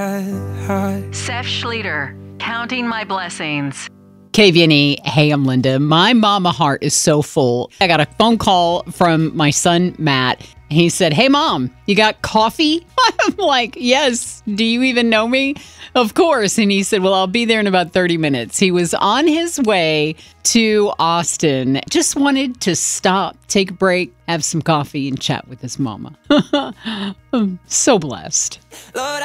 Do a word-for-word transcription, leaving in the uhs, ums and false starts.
Seth Schlueter, Counting My Blessings. K V N E, hey, I'm Linda. My mama heart is so full. I got a phone call from my son, Matt. He said, hey, Mom, you got coffee? I'm like, yes. Do you even know me? Of course. And he said, well, I'll be there in about thirty minutes. He was on his way to Austin. Just wanted to stop, take a break, have some coffee, and chat with his mama. I'm so blessed.